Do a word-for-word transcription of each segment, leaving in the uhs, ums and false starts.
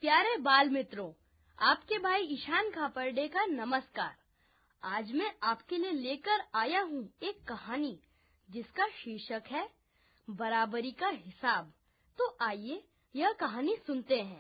प्यारे बाल मित्रों, आपके भाई ईशान खापर्डे का नमस्कार। आज मैं आपके लिए लेकर आया हूँ एक कहानी जिसका शीर्षक है बराबरी का हिसाब। तो आइए यह कहानी सुनते हैं।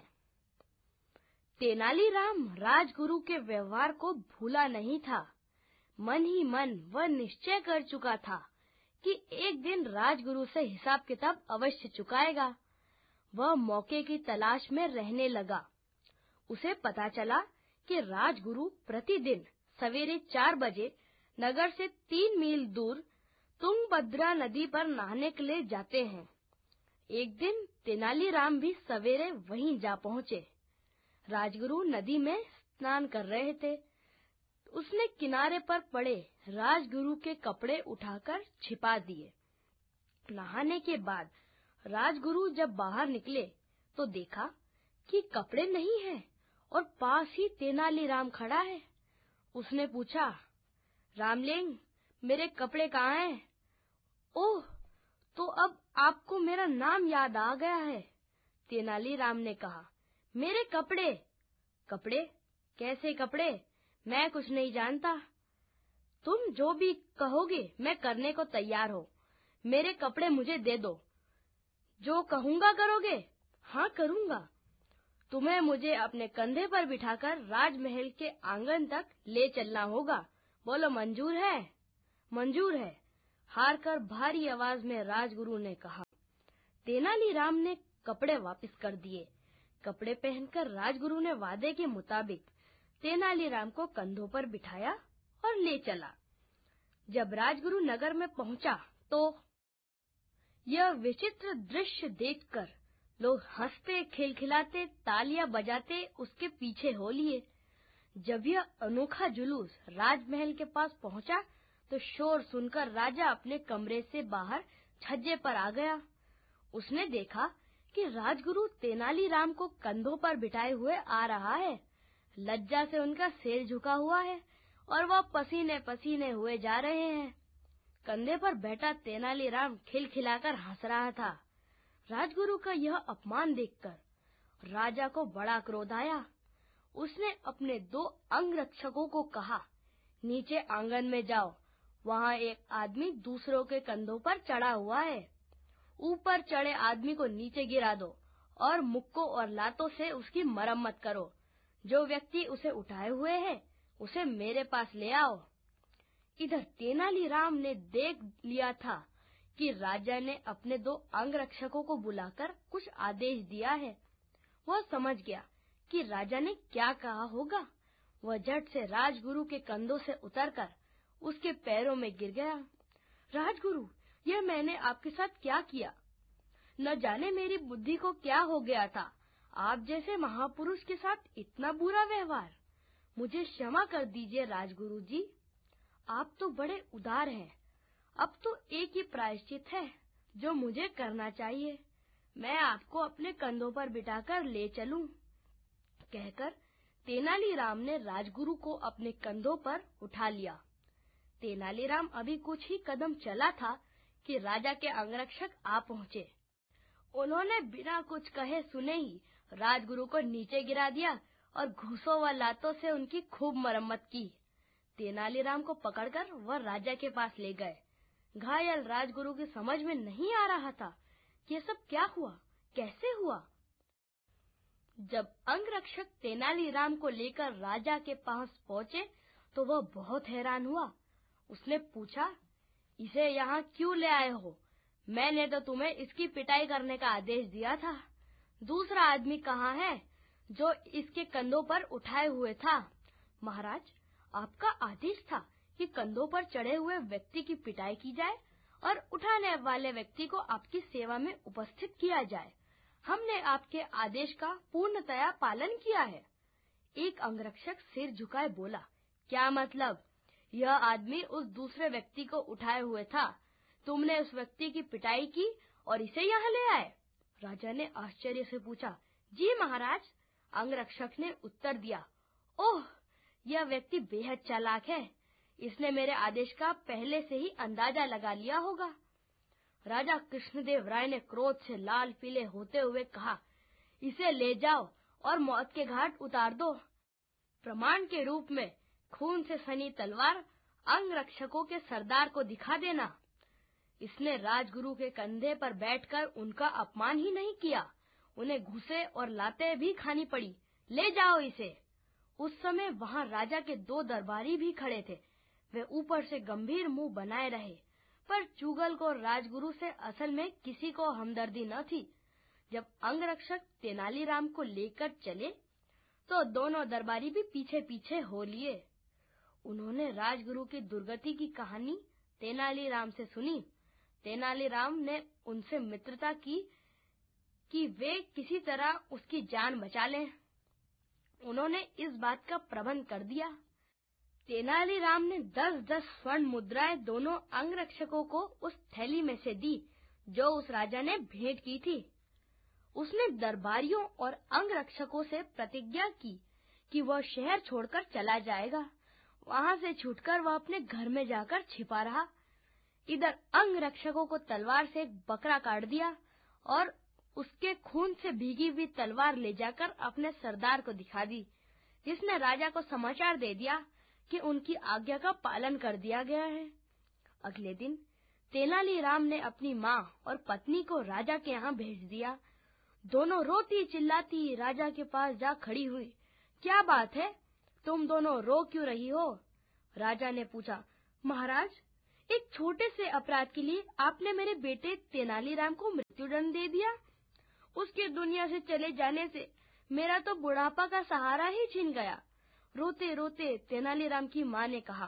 तेनालीराम राजगुरु के व्यवहार को भूला नहीं था। मन ही मन वह निश्चय कर चुका था कि एक दिन राजगुरु से हिसाब किताब अवश्य चुकाएगा। वह मौके की तलाश में रहने लगा। उसे पता चला कि राजगुरु प्रतिदिन सवेरे चार बजे नगर से तीन मील दूर तुंगभद्रा नदी पर नहाने के लिए जाते हैं। एक दिन तेनालीराम भी सवेरे वहीं जा पहुंचे। राजगुरु नदी में स्नान कर रहे थे। उसने किनारे पर पड़े राजगुरु के कपड़े उठाकर छिपा दिए। नहाने के बाद राजगुरु जब बाहर निकले तो देखा कि कपड़े नहीं हैं और पास ही तेनालीराम खड़ा है। उसने पूछा, रामलिंग, मेरे कपड़े कहाँ हैं? ओह, तो अब आपको मेरा नाम याद आ गया है। तेनालीराम ने कहा, मेरे कपड़े? कपड़े? कैसे कपड़े? मैं कुछ नहीं जानता। तुम जो भी कहोगे मैं करने को तैयार हूँ। मेरे कपड़े मुझे दे दो। जो कहूँगा करोगे? हाँ, करूँगा। तुम्हें मुझे अपने कंधे पर बिठाकर राजमहल के आंगन तक ले चलना होगा। बोलो, मंजूर है? मंजूर है, हार कर भारी आवाज में राजगुरु ने कहा। तेनालीराम ने कपड़े वापस कर दिए। कपड़े पहनकर राजगुरु ने वादे के मुताबिक तेनालीराम को कंधों पर बिठाया और ले चला। जब राजगुरु नगर में पहुंचा तो यह विचित्र दृश्य देखकर लोग हंसते खिलखिलाते तालियां बजाते उसके पीछे हो लिए। जब यह अनोखा जुलूस राजमहल के पास पहुंचा तो शोर सुनकर राजा अपने कमरे से बाहर छज्जे पर आ गया। उसने देखा कि राजगुरु तेनालीराम को कंधों पर बिठाए हुए आ रहा है। लज्जा से उनका सिर झुका हुआ है और वह पसीने पसीने हुए जा रहे हैं। कंधे पर बैठा तेनालीराम खिलखिलाकर हंस रहा था। राजगुरु का यह अपमान देखकर राजा को बड़ा क्रोध आया। उसने अपने दो अंगरक्षकों को कहा, नीचे आंगन में जाओ। वहाँ एक आदमी दूसरों के कंधों पर चढ़ा हुआ है। ऊपर चढ़े आदमी को नीचे गिरा दो और मुक्कों और लातों से उसकी मरम्मत करो। जो व्यक्ति उसे उठाए हुए है उसे मेरे पास ले आओ। इधर तेनालीराम ने देख लिया था कि राजा ने अपने दो अंगरक्षकों को बुलाकर कुछ आदेश दिया है। वह समझ गया कि राजा ने क्या कहा होगा। वह झट से राजगुरु के कंधों से उतरकर उसके पैरों में गिर गया। राजगुरु, यह मैंने आपके साथ क्या किया? न जाने मेरी बुद्धि को क्या हो गया था। आप जैसे महापुरुष के साथ इतना बुरा व्यवहार। मुझे क्षमा कर दीजिए राजगुरु जी। आप तो बड़े उदार हैं। अब तो एक ही प्रायश्चित है जो मुझे करना चाहिए। मैं आपको अपने कंधों पर बिठाकर ले चलूं। कहकर तेनालीराम ने राजगुरु को अपने कंधों पर उठा लिया। तेनालीराम अभी कुछ ही कदम चला था कि राजा के अंगरक्षक आ पहुंचे। उन्होंने बिना कुछ कहे सुने ही राजगुरु को नीचे गिरा दिया और घूंसों व लातों से उनकी खूब मरम्मत की। तेनालीराम को पकड़कर वह राजा के पास ले गए। घायल राजगुरु की समझ में नहीं आ रहा था कि ये सब क्या हुआ, कैसे हुआ। जब अंगरक्षक तेनालीराम को लेकर राजा के पास पहुंचे तो वह बहुत हैरान हुआ। उसने पूछा, इसे यहाँ क्यों ले आए हो? मैंने तो तुम्हें इसकी पिटाई करने का आदेश दिया था। दूसरा आदमी कहाँ है जो इसके कंधों पर उठाए हुए था? महाराज, आपका आदेश था कि कंधों पर चढ़े हुए व्यक्ति की पिटाई की जाए और उठाने वाले व्यक्ति को आपकी सेवा में उपस्थित किया जाए। हमने आपके आदेश का पूर्णतया पालन किया है। एक अंगरक्षक सिर झुकाए बोला, क्या मतलब? यह आदमी उस दूसरे व्यक्ति को उठाए हुए था। तुमने उस व्यक्ति की पिटाई की और इसे यहाँ ले आए? राजा ने आश्चर्य से पूछा। जी महाराज, अंगरक्षक ने उत्तर दिया। ओह, यह व्यक्ति बेहद चालाक है। इसने मेरे आदेश का पहले से ही अंदाजा लगा लिया होगा। राजा कृष्णदेव राय ने क्रोध से लाल पीले होते हुए कहा, इसे ले जाओ और मौत के घाट उतार दो। प्रमाण के रूप में खून से सनी तलवार अंगरक्षकों के सरदार को दिखा देना। इसने राजगुरु के कंधे पर बैठकर उनका अपमान ही नहीं किया, उन्हें घूसे और लातें भी खानी पड़ी। ले जाओ इसे। उस समय वहां राजा के दो दरबारी भी खड़े थे। वे ऊपर से गंभीर मुंह बनाए रहे, पर चुगल को राजगुरु से असल में किसी को हमदर्दी न थी। जब अंगरक्षक तेनालीराम को लेकर चले तो दोनों दरबारी भी पीछे पीछे हो लिए। उन्होंने राजगुरु की दुर्गति की कहानी तेनालीराम से सुनी। तेनालीराम ने उनसे मित्रता की कि वे किसी तरह उसकी जान बचा लें। उन्होंने इस बात का प्रबंध कर दिया। तेनालीराम ने दस दस स्वर्ण मुद्राएं दोनों अंगरक्षकों को उस थैली में से दी जो उस राजा ने भेंट की थी। उसने दरबारियों और अंगरक्षकों से प्रतिज्ञा की कि वह शहर छोड़कर चला जाएगा। वहां से छूटकर वह अपने घर में जाकर छिपा रहा। इधर अंगरक्षकों को तलवार से एक बकरा काट दिया और उसके खून से भीगी हुई तलवार ले जाकर अपने सरदार को दिखा दी, जिसने राजा को समाचार दे दिया कि उनकी आज्ञा का पालन कर दिया गया है। अगले दिन तेनालीराम ने अपनी माँ और पत्नी को राजा के यहाँ भेज दिया। दोनों रोती चिल्लाती राजा के पास जा खड़ी हुई। क्या बात है, तुम दोनों रो क्यों रही हो? राजा ने पूछा। महाराज, एक छोटे से अपराध के लिए आपने मेरे बेटे तेनालीराम को मृत्युदंड दे दिया। उसके दुनिया से चले जाने से मेरा तो बुढ़ापा का सहारा ही छिन गया। रोते रोते तेनालीराम की माँ ने कहा,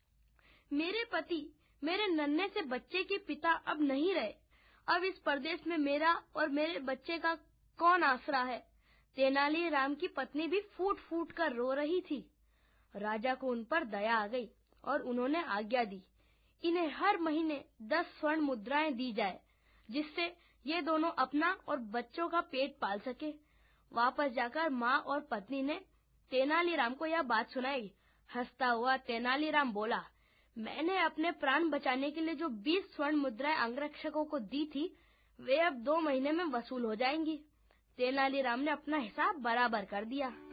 मेरे पति मेरे नन्हे से बच्चे के पिता अब नहीं रहे। अब इस परदेश में मेरा और मेरे बच्चे का कौन आसरा है? तेनालीराम की पत्नी भी फूट फूट कर रो रही थी। राजा को उन पर दया आ गई और उन्होंने आज्ञा दी, इन्हें हर महीने दस स्वर्ण मुद्राएं दी जाए, जिससे ये दोनों अपना और बच्चों का पेट पाल सके। वापस जाकर माँ और पत्नी ने तेनालीराम को यह बात सुनाई। हंसता हुआ तेनालीराम बोला, मैंने अपने प्राण बचाने के लिए जो बीस स्वर्ण मुद्राएं अंगरक्षकों को दी थी, वे अब दो महीने में वसूल हो जाएंगी। तेनालीराम ने अपना हिसाब बराबर कर दिया।